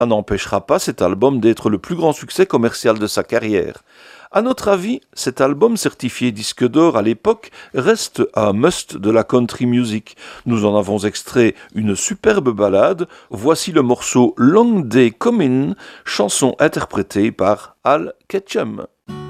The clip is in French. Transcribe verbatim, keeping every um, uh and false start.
Ça n'empêchera pas cet album d'être le plus grand succès commercial de sa carrière. À notre avis, cet album certifié disque d'or à l'époque reste un must de la country music. Nous en avons extrait une superbe ballade. Voici le morceau Long Day Comin', chanson interprétée par Al Ketchum.